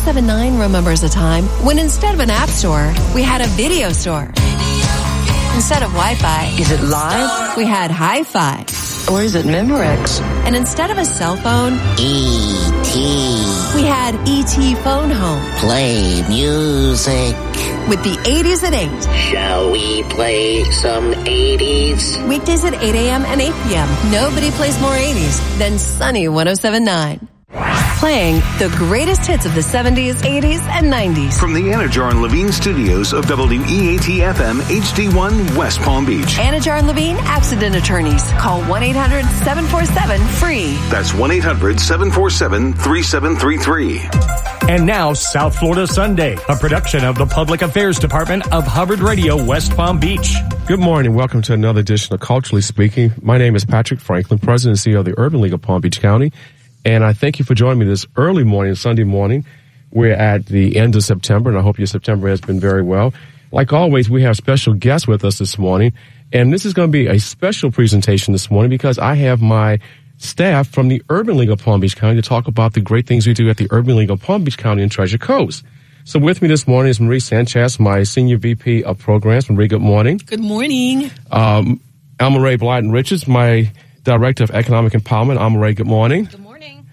1079 remembers a time when instead of an app store, we had a video store. Instead of Wi-Fi, is it live? We had Hi-Fi. Or is it Memorex? And instead of a cell phone, E.T. we had E.T. Phone Home. Play music. With the 80s at 8. Shall we play some 80s? Weekdays at 8 a.m. and 8 p.m. Nobody plays more 80s than Sunny 1079. Playing the greatest hits of the 70s, 80s, and 90s. From the Anajar and Levine studios of WEAT-FM HD1 West Palm Beach. Anajar and Levine Accident Attorneys. Call 1-800-747-FREE. That's 1-800-747-3733. And now, South Florida Sunday, a production of the Public Affairs Department of Hubbard Radio, West Palm Beach. Good morning. Welcome to another edition of Culturally Speaking. My name is Patrick Franklin, President and CEO of the Urban League of Palm Beach County. And I thank you for joining me this early morning, Sunday morning. We're at the end of September, and I hope your September has been very well. Like always, we have special guests with us this morning. And this is going to be a special presentation this morning because I have my staff from the Urban League of Palm Beach County to talk about the great things we do at the Urban League of Palm Beach County and Treasure Coast. So with me this morning is Marie Sanchez, my Senior VP of Programs. Marie, good morning. Good morning. Alma-Ray Blyden-Richards, my Director of Economic Empowerment. Alma-Ray, good morning. Good morning.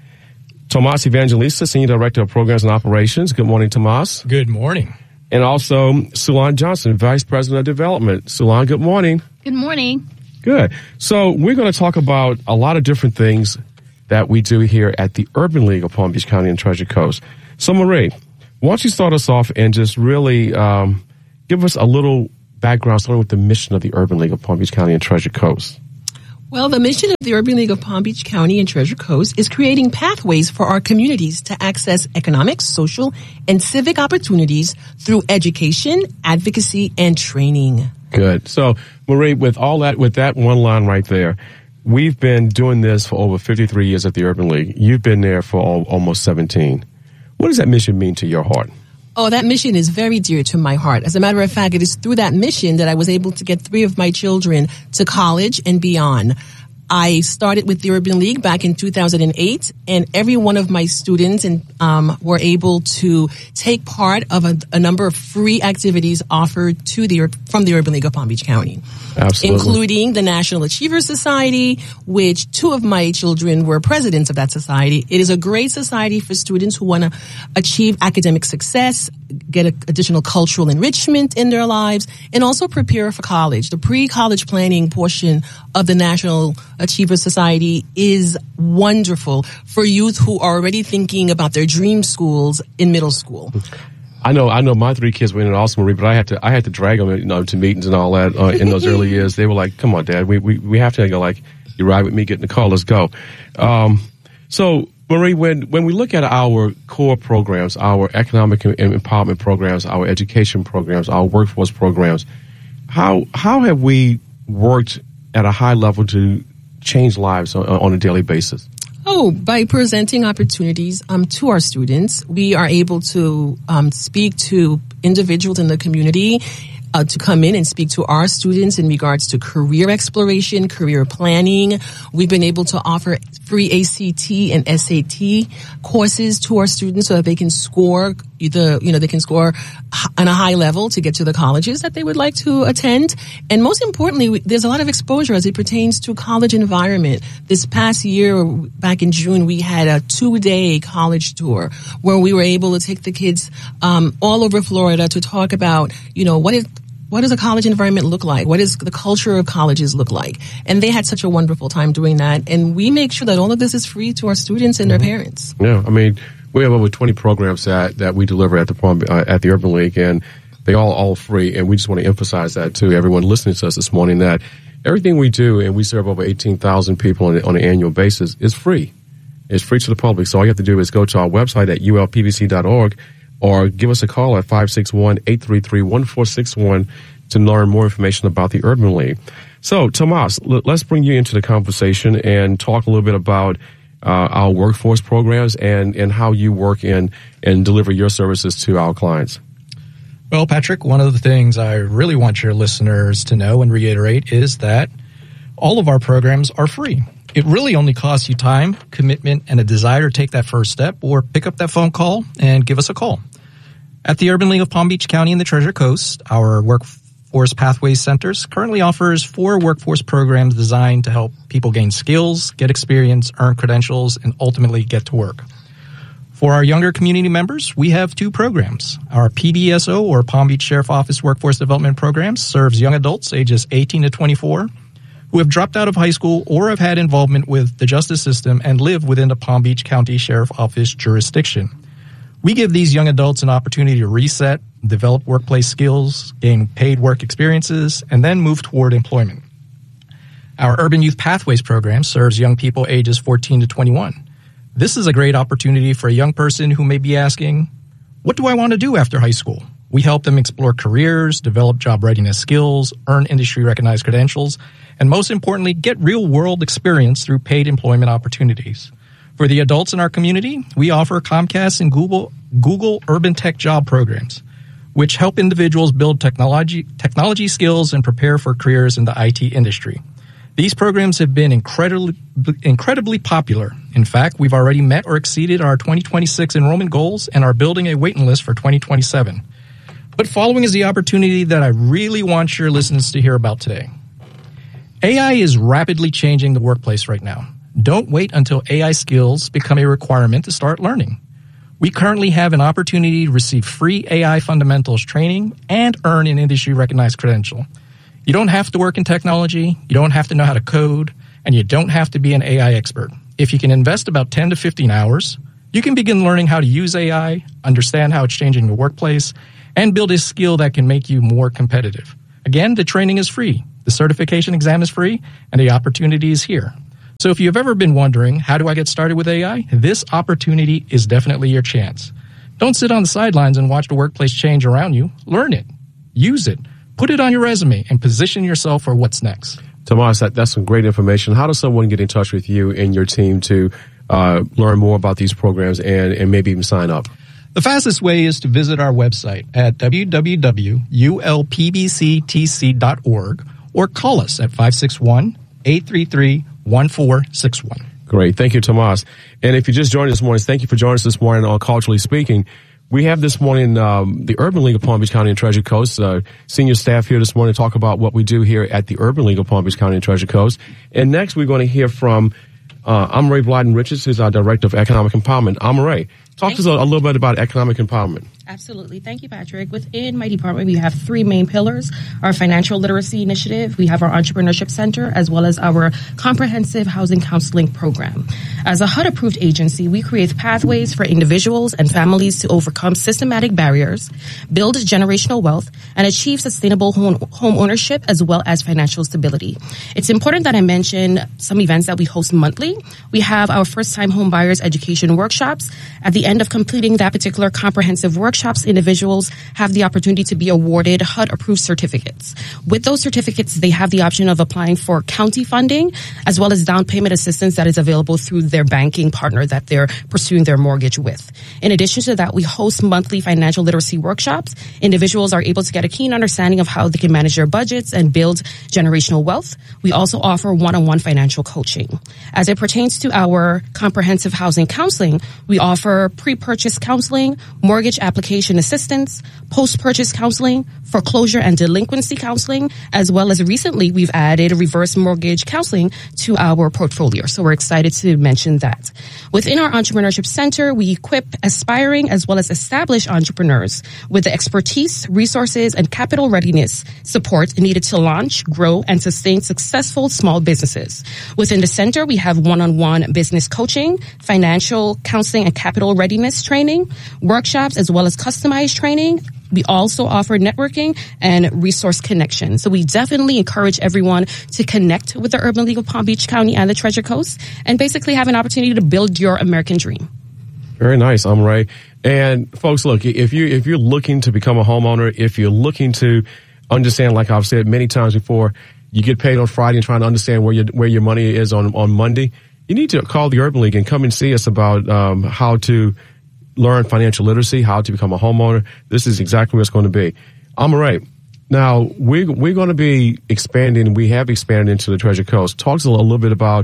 Tomas Evangelista, Senior Director of Programs and Operations. Good morning, Tomas. Good morning. And also Sulan Johnson, Vice President of Development. Sulan, good morning. Good morning. Good. So we're going to talk about a lot of different things that we do here at the Urban League of Palm Beach County and Treasure Coast. So Marie, why don't you start us off and just really give us a little background starting with the mission of the Urban League of Palm Beach County and Treasure Coast. Well, the mission of the Urban League of Palm Beach County and Treasure Coast is creating pathways for our communities to access economic, social, and civic opportunities through education, advocacy, and training. Good. So, Marie, with that one line right there, we've been doing this for over 53 years at the Urban League. You've been there for almost 17. What does that mission mean to your heart? Oh, that mission is very dear to my heart. As a matter of fact, it is through that mission that I was able to get 3 of my children to college and beyond. I started with the Urban League back in 2008, and every one of my students were able to take part of a number of free activities offered from the Urban League of Palm Beach County. Absolutely. Including the National Achievers Society, which 2 of my children were presidents of that society. It is a great society for students who want to achieve academic success, get additional cultural enrichment in their lives, and also prepare for college. The pre-college planning portion of the National Achievers Society is wonderful for youth who are already thinking about their dream schools in middle school. I know my 3 kids were in it also, Marie, but I had to drag them, to meetings and all that in those early years. They were like, "Come on, Dad, we have to go. Like, you ride with me, get in the car, let's go." So, Marie, when we look at our core programs, our economic empowerment programs, our education programs, our workforce programs, how have we worked at a high level to change lives on a daily basis? Oh, by presenting opportunities to our students, we are able to speak to individuals in the community to come in and speak to our students in regards to career exploration, career planning. We've been able to offer free ACT and SAT courses to our students so that they can score on a high level to get to the colleges that they would like to attend. And most importantly, there's a lot of exposure as it pertains to college environment. This past year, back in June, we had a 2-day college tour where we were able to take the kids all over Florida to talk about, what does a college environment look like? What does the culture of colleges look like? And they had such a wonderful time doing that. And we make sure that all of this is free to our students and their parents. Yeah, I mean, we have over 20 programs that we deliver at the Urban League, and they all free. And we just want to emphasize that to everyone listening to us this morning, that everything we do, and we serve over 18,000 people on an annual basis, is free. It's free to the public. So all you have to do is go to our website at ulpbc.org or give us a call at 561-833-1461 to learn more information about the Urban League. So, Tomas, let's bring you into the conversation and talk a little bit about our workforce programs and how you work and deliver your services to our clients. Well, Patrick, one of the things I really want your listeners to know and reiterate is that all of our programs are free. It really only costs you time, commitment, and a desire to take that first step, or pick up that phone call and give us a call. At the Urban League of Palm Beach County and the Treasure Coast, our Workforce Pathways Centers currently offers 4 workforce programs designed to help people gain skills, get experience, earn credentials, and ultimately get to work. For our younger community members, we have 2 programs. Our PBSO, or Palm Beach Sheriff Office Workforce Development Program, serves young adults ages 18 to 24 who have dropped out of high school or have had involvement with the justice system and live within the Palm Beach County Sheriff Office jurisdiction. We give these young adults an opportunity to reset, develop workplace skills, gain paid work experiences, and then move toward employment. Our Urban Youth Pathways program serves young people ages 14 to 21. This is a great opportunity for a young person who may be asking, what do I want to do after high school? We help them explore careers, develop job readiness skills, earn industry-recognized credentials, and most importantly, get real-world experience through paid employment opportunities. For the adults in our community, we offer Comcast and Google Urban Tech job programs, which help individuals build technology skills and prepare for careers in the IT industry. These programs have been incredibly popular. In fact, we've already met or exceeded our 2026 enrollment goals and are building a waiting list for 2027. But following is the opportunity that I really want your listeners to hear about today. AI is rapidly changing the workplace right now. Don't wait until AI skills become a requirement to start learning. We currently have an opportunity to receive free AI fundamentals training and earn an industry-recognized credential. You don't have to work in technology, you don't have to know how to code, and you don't have to be an AI expert. If you can invest about 10 to 15 hours, you can begin learning how to use AI, understand how it's changing the workplace, and build a skill that can make you more competitive. Again, the training is free, the certification exam is free, and the opportunity is here. So if you've ever been wondering, how do I get started with AI? This opportunity is definitely your chance. Don't sit on the sidelines and watch the workplace change around you. Learn it, use it, put it on your resume, and position yourself for what's next. Tomas, that's some great information. How does someone get in touch with you and your team to learn more about these programs and maybe even sign up? The fastest way is to visit our website at www.ulpbctc.org or call us at 561-833-1461. Great. Thank you, Tomas. And if you just joined us this morning, thank you for joining us this morning on Culturally Speaking. We have this morning the Urban League of Palm Beach County and Treasure Coast, senior staff here this morning to talk about what we do here at the Urban League of Palm Beach County and Treasure Coast. And next we're going to hear from Amaray Blyden-Richards, who's our Director of Economic Empowerment. Amaray, talk to us a little bit about economic empowerment. Absolutely. Thank you, Patrick. Within my department, we have 3 main pillars: our financial literacy initiative, we have our entrepreneurship center, as well as our comprehensive housing counseling program. As a HUD-approved agency, we create pathways for individuals and families to overcome systematic barriers, build generational wealth, and achieve sustainable home ownership, as well as financial stability. It's important that I mention some events that we host monthly. We have our first-time home buyers education workshops. At the end of completing that particular comprehensive workshops, individuals have the opportunity to be awarded HUD-approved certificates. With those certificates, they have the option of applying for county funding, as well as down payment assistance that is available through their banking partner that they're pursuing their mortgage with. In addition to that, we host monthly financial literacy workshops. Individuals are able to get a keen understanding of how they can manage their budgets and build generational wealth. We also offer one-on-one financial coaching. As it pertains to our comprehensive housing counseling, we offer pre-purchase counseling, mortgage application assistance, post-purchase counseling, foreclosure and delinquency counseling, as well as recently we've added reverse mortgage counseling to our portfolio. So we're excited to mention that. Within our entrepreneurship center, we equip aspiring as well as established entrepreneurs with the expertise, resources, and capital readiness support needed to launch, grow, and sustain successful small businesses. Within the center, we have one-on-one business coaching, financial counseling and capital readiness training, workshops, as well as customized training. We also offer networking and resource connection. So we definitely encourage everyone to connect with the Urban League of Palm Beach County and the Treasure Coast and basically have an opportunity to build your American dream. Very nice, Amaray. And folks, look, if you're looking to become a homeowner, if you're looking to understand, like I've said many times before, you get paid on Friday and trying to understand where your money is on Monday, you need to call the Urban League and come and see us about how to learn financial literacy, how to become a homeowner. This is exactly what it's going to be. Amaray, now we're going to be expanding. We have expanded into the Treasure Coast. Talk to us a little bit about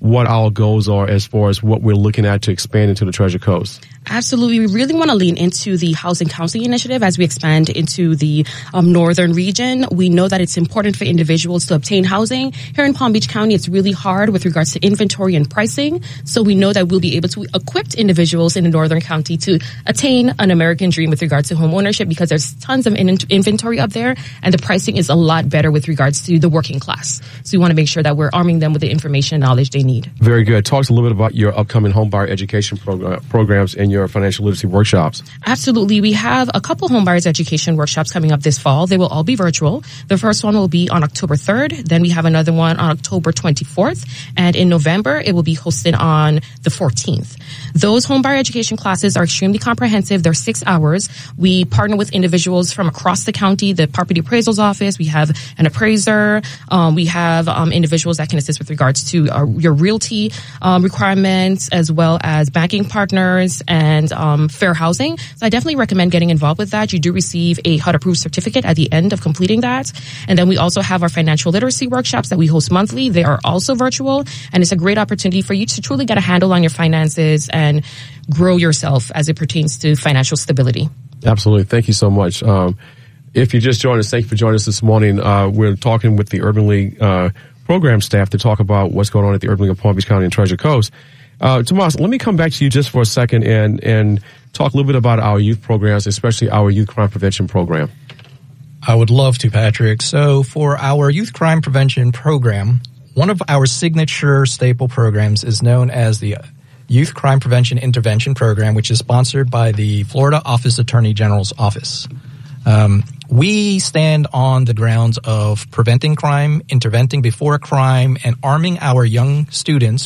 what our goals are as far as what we're looking at to expand into the Treasure Coast? Absolutely. We really want to lean into the housing counseling initiative as we expand into the northern region. We know that it's important for individuals to obtain housing. Here in Palm Beach County, it's really hard with regards to inventory and pricing. So we know that we'll be able to equip individuals in the northern county to attain an American dream with regards to home ownership, because there's tons of inventory up there and the pricing is a lot better with regards to the working class. So we want to make sure that we're arming them with the information and knowledge they need. Very good. Talk to us a little bit about your upcoming homebuyer education programs and your financial literacy workshops. Absolutely. We have a couple homebuyers education workshops coming up this fall. They will all be virtual. The first one will be on October 3rd. Then we have another one on October 24th. And in November, it will be hosted on the 14th. Those homebuyer education classes are extremely comprehensive. They're 6 hours. We partner with individuals from across the county, the property appraisal's office. We have an appraiser. We have individuals that can assist with regards to your realty requirements, as well as banking partners and fair housing. So I definitely recommend getting involved with that. You do receive a HUD-approved certificate at the end of completing that. And then we also have our financial literacy workshops that we host monthly. They are also virtual, and it's a great opportunity for you to truly get a handle on your finances and grow yourself as it pertains to financial stability. Absolutely. Thank you so much. If you just joined us, thank you for joining us this morning. We're talking with the Urban League program staff to talk about what's going on at the Urban League of Palm Beach County and Treasure Coast. Tomas, let me come back to you just for a second and talk a little bit about our youth programs, especially our youth crime prevention program. I would love to, Patrick. So for our youth crime prevention program, one of our signature staple programs is known as the Youth Crime Prevention Intervention Program, which is sponsored by the Florida Office Attorney General's Office. We stand on the grounds of preventing crime, interventing before a crime, and arming our young students